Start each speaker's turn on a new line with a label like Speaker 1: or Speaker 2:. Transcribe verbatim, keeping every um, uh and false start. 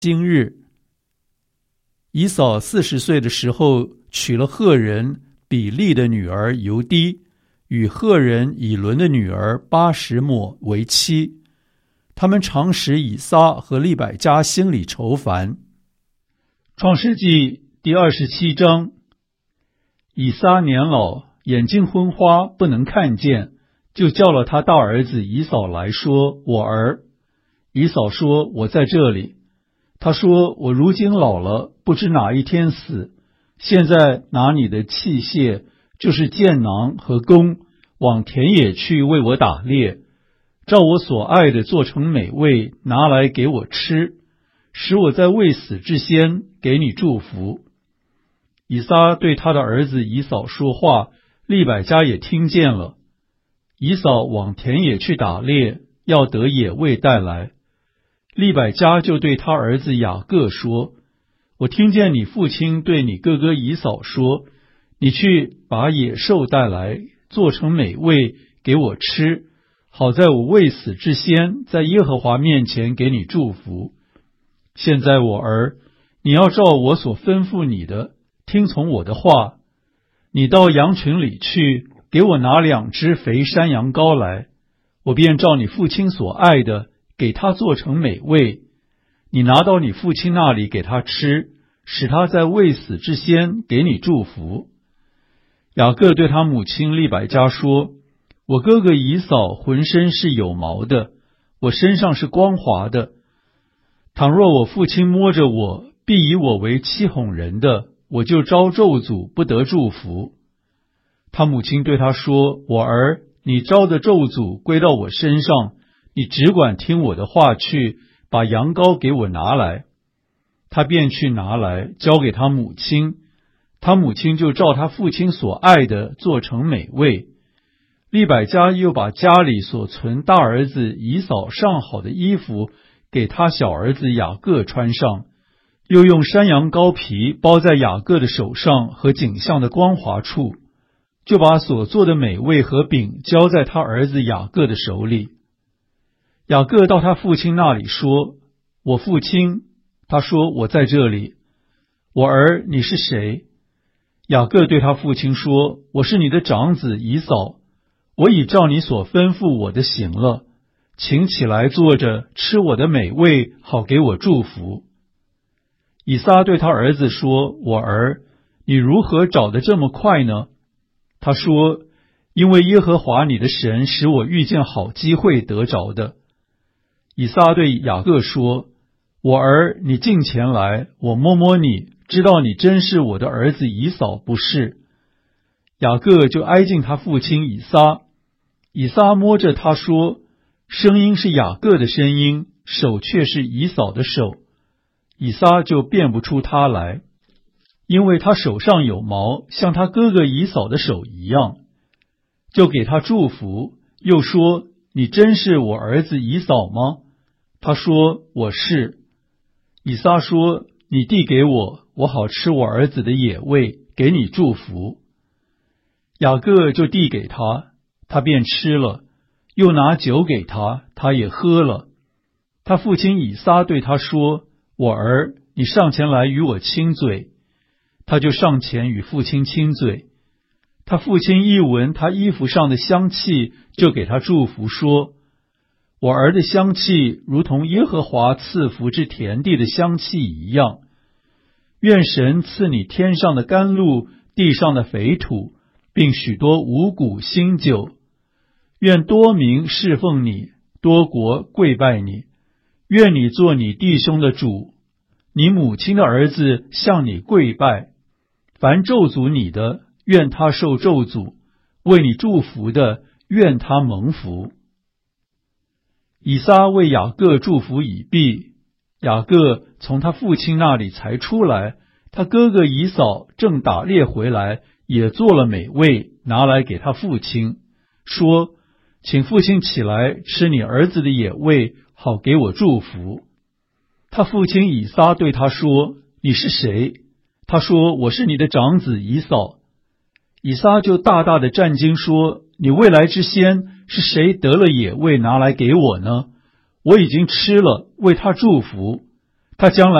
Speaker 1: 今日，以扫四十岁的时候，娶了赫人比利的女儿犹低，与赫人以伦的女儿巴什抹为妻。他们常使以撒和利百加心里愁烦。创世纪第二十七章。以撒年老，眼睛昏花，不能看见，就叫了他大儿子以扫来说：“我儿。”以扫说：“我在这里。”他说：“我如今老了，不知哪一天死。现在拿你的器械，就是箭囊和弓，往田野去为我打猎，照我所爱的做成美味，拿来给我吃，使我在未死之先给你祝福。”以撒对他的儿子以扫说话，利百加也听见了。以扫往田野去打猎，要得野味带来。利百加就对他儿子雅各说：“我听见你父亲对你哥哥以扫说，你去把野兽带来，做成美味给我吃，好在我未死之先，在耶和华面前给你祝福。现在我儿，你要照我所吩咐你的，听从我的话。你到羊群里去，给我拿两只肥山羊羔来，我便照你父亲所爱的，给他做成美味。你拿到你父亲那里给他吃，使他在未死之先给你祝福。”雅各对他母亲利百加说：“我哥哥以扫浑身是有毛的，我身上是光滑的。倘若我父亲摸着我，必以我为欺哄人的，我就招咒诅，不得祝福。”他母亲对他说：“我儿，你招的咒诅归到我身上，你只管听我的话去，把羊羔给我拿来。”他便去拿来，交给他母亲。他母亲就照他父亲所爱的做成美味。利百加又把家里所存大儿子以扫上好的衣服给他小儿子雅各穿上，又用山羊羔皮包在雅各的手上和颈项的光滑处，就把所做的美味和饼交在他儿子雅各的手里。雅各到他父亲那里说：“我父亲。”他说：“我在这里。”“我儿，你是谁？”雅各对他父亲说：“我是你的长子以扫，我已照你所吩咐我的行了，请起来坐着，吃我的美味，好给我祝福。”以撒对他儿子说：“我儿，你如何找得这么快呢？”他说：“因为耶和华你的神使我遇见好机会得着的。”以撒对雅各说：“我儿，你近前来，我摸摸你，知道你真是我的儿子以扫，不是。”雅各就挨近他父亲以撒，以撒摸着他说：“声音是雅各的声音，手却是以扫的手。”以撒就辨不出他来，因为他手上有毛，像他哥哥以扫的手一样。就给他祝福，又说：“你真是我儿子以扫吗？”他说：“我是。”以撒说：“你递给我，我好吃我儿子的野味，给你祝福。”雅各就递给他，他便吃了，又拿酒给他，他也喝了。他父亲以撒对他说：“我儿，你上前来与我亲嘴。”他就上前与父亲亲嘴。他父亲一闻他衣服上的香气，就给他祝福说：“我儿的香气如同耶和华赐福之田地的香气一样。愿神赐你天上的甘露，地上的肥土，并许多五谷新酒。愿多民侍奉你，多国跪拜你。愿你做你弟兄的主，你母亲的儿子向你跪拜。凡咒诅你的，愿他受咒诅；为你祝福的，愿他蒙福。”以撒为雅各祝福已毕，雅各从他父亲那里才出来，他哥哥以扫正打猎回来，也做了美味，拿来给他父亲，说：“请父亲起来吃你儿子的野味，好给我祝福。”他父亲以撒对他说：“你是谁？”他说：“我是你的长子以扫。”以撒就大大的战惊说：“你未来之先是谁得了野味拿来给我呢？我已经吃了，为他祝福。 他将来